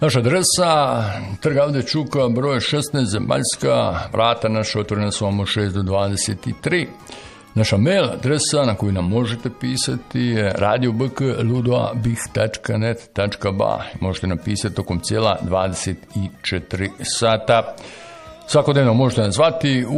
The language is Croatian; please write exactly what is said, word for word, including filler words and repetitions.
Naša adresa, Trg Avde Čuka, broj šesnaest, Zemaljska, vrata naša otvorena su vam od šest do dvadeset tri. Naša mail adresa na koju nam možete pisati je radio b k ludova bih tačka net tačka b a. Možete napisati tokom cijela dvadeset četiri sata. Svakodnevno možete nas zvati u